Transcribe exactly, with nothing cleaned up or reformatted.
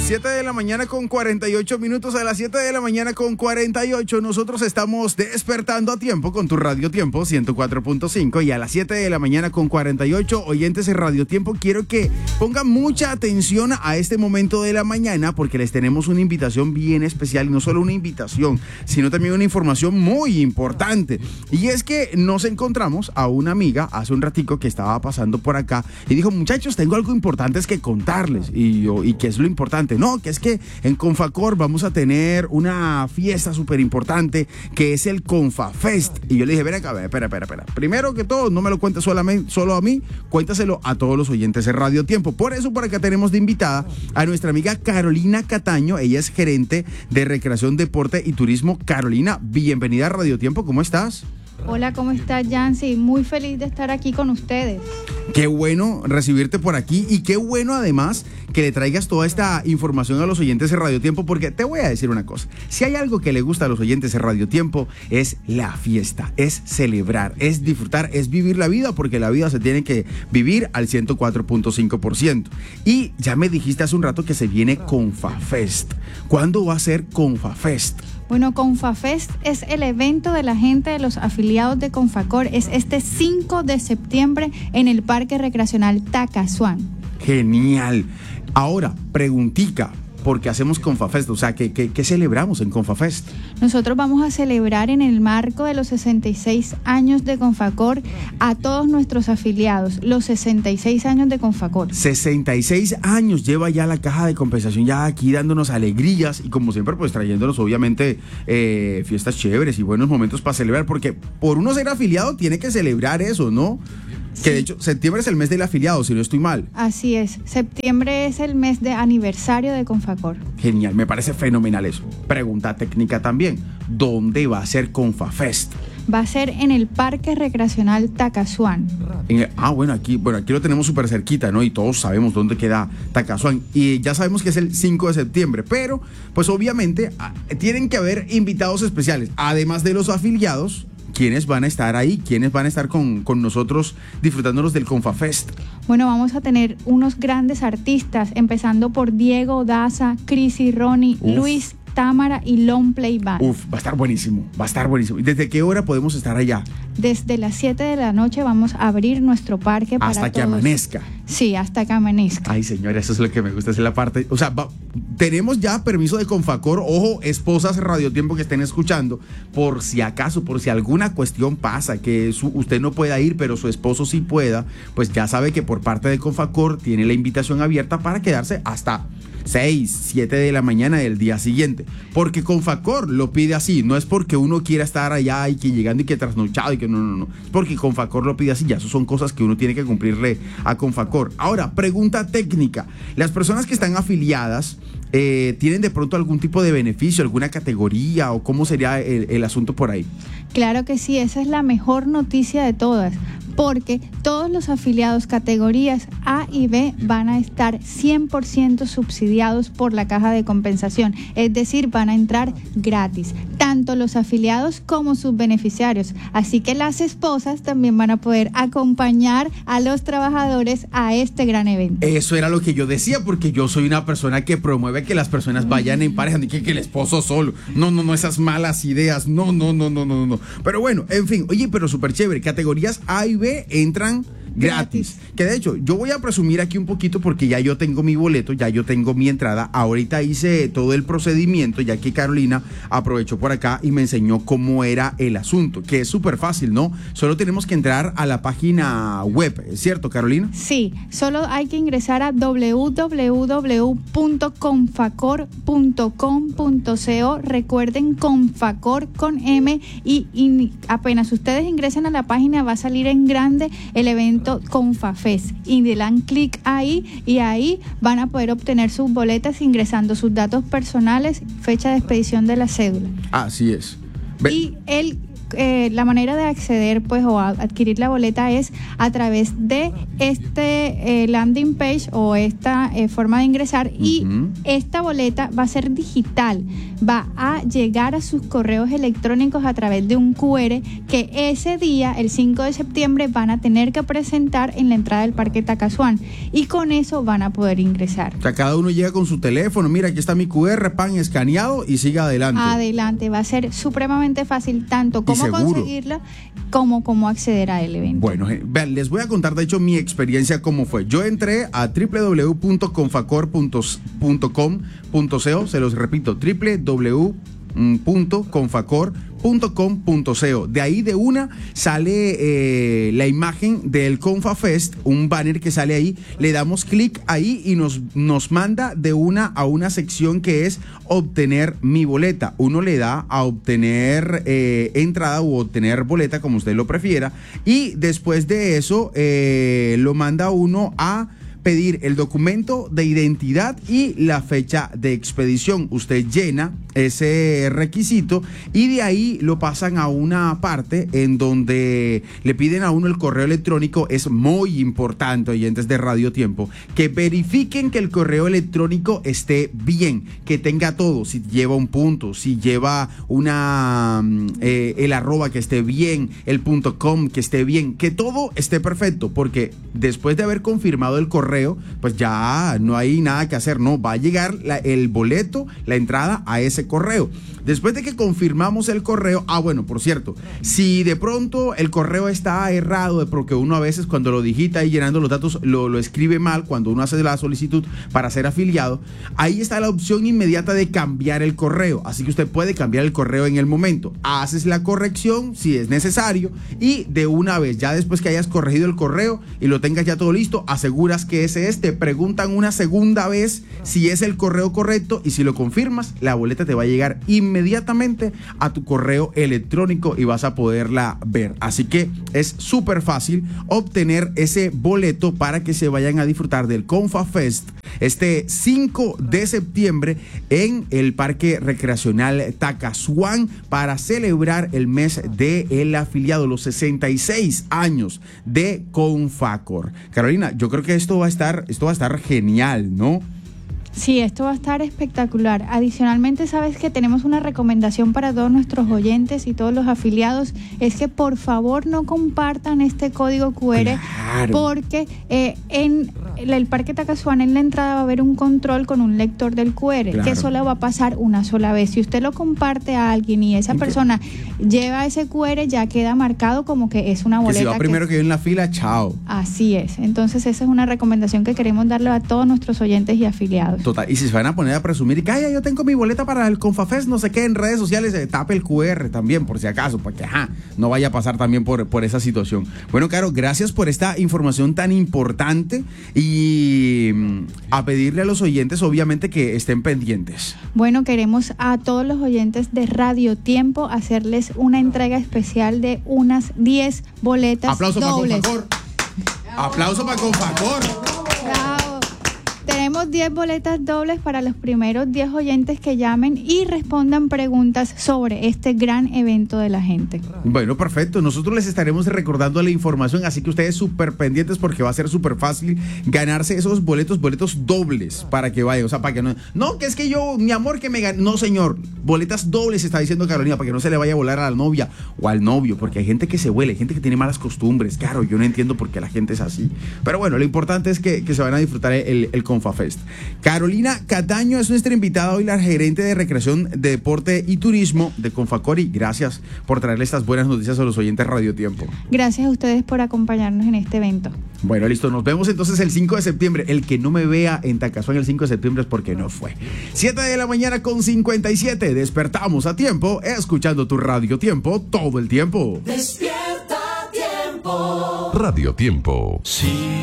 siete de la mañana con cuarenta y ocho minutos, a las siete de la mañana con cuarenta y ocho, nosotros estamos despertando a tiempo con tu Radio Tiempo ciento cuatro punto cinco, y a las siete de la mañana con cuarenta y ocho, oyentes de Radio Tiempo, quiero que pongan mucha atención a este momento de la mañana porque les tenemos una invitación bien especial, y no solo una invitación, sino también una información muy importante, y es que nos encontramos a una amiga hace un ratico que estaba pasando por acá y dijo: muchachos, tengo algo importante que contarles. Y yo, ¿y qué es lo importante? No, que es que en Confacor vamos a tener una fiesta súper importante que es el ConfaFest. Y yo le dije: ven acá, espera, espera, espera. Primero que todo, no me lo cuentes solamente, solo a mí, cuéntaselo a todos los oyentes de Radio Tiempo. Por eso, por acá tenemos de invitada a nuestra amiga Carolina Cataño. Ella es gerente de Recreación, Deporte y Turismo. Carolina, bienvenida a Radio Tiempo, ¿cómo estás? Hola, ¿cómo estás, Yancy? Muy feliz de estar aquí con ustedes. Qué bueno recibirte por aquí, y qué bueno además que le traigas toda esta información a los oyentes de Radio Tiempo, porque te voy a decir una cosa: si hay algo que le gusta a los oyentes de Radio Tiempo es la fiesta, es celebrar, es disfrutar, es vivir la vida, porque la vida se tiene que vivir al ciento cuatro punto cinco por ciento. Y ya me dijiste hace un rato que se viene ConfaFest. ¿Cuándo va a ser ConfaFest? Bueno, ConfaFest es el evento de la gente de los afiliados de Confacor. Es este cinco de septiembre en el Parque Recreacional Tacasuán. Genial. Ahora, preguntica, ¿por qué hacemos ConfaFest? O sea, ¿qué, qué, qué celebramos en ConfaFest? Nosotros vamos a celebrar en el marco de los sesenta y seis años de Confacor a todos nuestros afiliados, los sesenta y seis años de Confacor. sesenta y seis años lleva ya la caja de compensación, ya aquí dándonos alegrías y como siempre pues trayéndonos obviamente eh, fiestas chéveres y buenos momentos para celebrar, porque por uno ser afiliado tiene que celebrar eso, ¿no? Sí. Que de hecho septiembre es el mes del afiliado, si no estoy mal. Así es, septiembre es el mes de aniversario de Confacor. Genial, me parece fenomenal eso. Pregunta técnica también: ¿dónde va a ser ConfaFest? Va a ser en el Parque Recreacional Tacasuán. En el, ah, bueno, aquí, bueno, aquí lo tenemos súper cerquita, ¿no? Y todos sabemos dónde queda Tacasuán. Y ya sabemos que es el cinco de septiembre, pero pues obviamente tienen que haber invitados especiales, además de los afiliados. ¿Quiénes van a estar ahí? ¿Quiénes van a estar con, con nosotros disfrutándonos del ConfaFest? Bueno, vamos a tener unos grandes artistas, empezando por Diego Daza, Cris y Ronnie, Uf. Luis, Támara y Long Play Band. Uf, va a estar buenísimo, va a estar buenísimo. ¿Y desde qué hora podemos estar allá? Desde las siete de la noche vamos a abrir nuestro parque para hasta que todos. amanezca. Sí, hasta que amanezca. Ay, señora, eso es lo que me gusta, es la parte, o sea, va, tenemos ya permiso de Confacor. Ojo, esposas de Radio Tiempo que estén escuchando, por si acaso, por si alguna cuestión pasa, que su, usted no pueda ir, pero su esposo sí pueda, pues ya sabe que por parte de Confacor tiene la invitación abierta para quedarse hasta seis, siete de la mañana del día siguiente, porque Confacor lo pide así, no es porque uno quiera estar allá y que llegando y que trasnochado y que no, no, no, es porque Confacor lo pide así, ya eso son cosas que uno tiene que cumplirle a Confacor. Ahora, pregunta técnica: las personas que están afiliadas eh, ¿tienen de pronto algún tipo de beneficio, alguna categoría, o cómo sería el, el asunto por ahí? Claro que sí, esa es la mejor noticia de todas, porque todos los afiliados categorías A y B van a estar cien por ciento subsidiados por la caja de compensación, es decir, van a entrar gratis, tanto los afiliados como sus beneficiarios. Así que las esposas también van a poder acompañar a los trabajadores a este gran evento. Eso era lo que yo decía, porque yo soy una persona que promueve que las personas vayan en pareja, ni que, que el esposo solo. No, no, no, esas malas ideas. No, no, no, no, no, no. Pero bueno, en fin, oye, pero súper chévere. Categorías A y B entran gratis. Que de hecho, yo voy a presumir aquí un poquito porque ya yo tengo mi boleto, ya yo tengo mi entrada. Ahorita hice todo el procedimiento, ya que Carolina aprovechó por acá y me enseñó cómo era el asunto, que es súper fácil, ¿no? Solo tenemos que entrar a la página web, ¿cierto, Carolina? Sí, solo hay que ingresar a doble u doble u doble u punto confacor punto com punto co. Recuerden, Confacor con M, y, y apenas ustedes ingresen a la página va a salir en grande el evento ConfaFest, y le dan clic ahí y ahí van a poder obtener sus boletas ingresando sus datos personales, fecha de expedición de la cédula. Así es. Ve. Y el eh, la manera de acceder pues o a adquirir la boleta es a través de este eh, landing page o esta eh, forma de ingresar, y uh-huh. esta boleta va a ser digital, va a llegar a sus correos electrónicos a través de un cu erre que ese día, el cinco de septiembre, van a tener que presentar en la entrada del Parque Tacazuen, y con eso van a poder ingresar. O sea, cada uno llega con su teléfono, mira, aquí está mi cu erre, pan escaneado, y siga adelante. Adelante, va a ser supremamente fácil tanto cómo conseguirla como cómo acceder al evento. Bueno, vean, les voy a contar de hecho mi experiencia cómo fue. Yo entré a doble u doble u doble u punto confacor punto com punto co, se los repito, doble u doble u doble u punto confacor punto com punto co. De ahí de una sale eh, la imagen del ConfaFest, un banner que sale ahí, le damos clic ahí y nos, nos manda de una a una sección que es obtener mi boleta. Uno le da a obtener eh, entrada u obtener boleta, como usted lo prefiera, y después de eso eh, lo manda uno a pedir el documento de identidad y la fecha de expedición. Usted llena ese requisito y de ahí lo pasan a una parte en donde le piden a uno el correo electrónico. Es muy importante, oyentes de Radio Tiempo, que verifiquen que el correo electrónico esté bien, que tenga todo, si lleva un punto, si lleva una eh, el arroba que esté bien, el punto com que esté bien, que todo esté perfecto, porque después de haber confirmado el correo, pues ya no hay nada que hacer, no, va a llegar la, el boleto, la entrada a ese correo. Después de que confirmamos el correo, ah bueno, por cierto, si de pronto el correo está errado, porque uno a veces cuando lo digita y llenando los datos lo, lo escribe mal, cuando uno hace la solicitud para ser afiliado, ahí está la opción inmediata de cambiar el correo, así que usted puede cambiar el correo en el momento, haces la corrección si es necesario y de una vez, ya después que hayas corregido el correo y lo tengas ya todo listo, aseguras que ese es, te preguntan una segunda vez si es el correo correcto y si lo confirmas, la boleta te va a llegar inmediatamente a tu correo electrónico y vas a poderla ver. Así que es súper fácil obtener ese boleto para que se vayan a disfrutar del ConfaFest este cinco de septiembre en el Parque Recreacional Tacazuen para celebrar el mes del afiliado, los sesenta y seis años de Confacor. Carolina, yo creo que esto va a estar, esto va a estar genial, ¿no? Sí, esto va a estar espectacular. Adicionalmente, sabes que tenemos una recomendación para todos nuestros oyentes y todos los afiliados, es que por favor no compartan este código cu erre, claro, porque eh, en el Parque Tacazuen, en la entrada, va a haber un control con un lector del cu erre, claro, que solo va a pasar una sola vez. Si usted lo comparte a alguien y esa persona lleva ese cu erre, ya queda marcado como que es una boleta. Que si va primero que, que yo en la fila, chao. Así es. Entonces esa es una recomendación que queremos darle a todos nuestros oyentes y afiliados. Total, y si se van a poner a presumir y que ay, yo tengo mi boleta para el ConfaFest, no sé qué, en redes sociales, eh, tape el cu erre también, por si acaso, para que ajá, no vaya a pasar también por, por esa situación. Bueno, Caro, gracias por esta información tan importante y mm, a pedirle a los oyentes, obviamente, que estén pendientes. Bueno, queremos a todos los oyentes de Radio Tiempo hacerles una entrega especial de unas diez boletas Aplauso dobles. Para Confacor. Aplauso para Confacor. Bravo. Tenemos diez boletas dobles para los primeros diez oyentes que llamen y respondan preguntas sobre este gran evento de la gente. Bueno, perfecto. Nosotros les estaremos recordando la información, así que ustedes súper pendientes porque va a ser súper fácil ganarse esos boletos, boletos dobles para que vayan. O sea, para que no... No, que es que yo, mi amor, que me gane. No, señor. Boletas dobles está diciendo Carolina, para que no se le vaya a volar a la novia o al novio, porque hay gente que se huele, hay gente que tiene malas costumbres. Claro, yo no entiendo por qué la gente es así. Pero bueno, lo importante es que, que se van a disfrutar el, el ConfaFest. Carolina Cataño es nuestra invitada hoy, la gerente de recreación, de deporte y turismo de Confacor, y gracias por traerle estas buenas noticias a los oyentes de Radio Tiempo. Gracias a ustedes por acompañarnos en este evento. Bueno, listo, nos vemos entonces el cinco de septiembre. El que no me vea en Tacazuen el cinco de septiembre es porque no fue. siete de la mañana con cincuenta y siete, despertamos a tiempo, escuchando tu Radio Tiempo todo el tiempo. Despierta Tiempo. Radio Tiempo. Sí.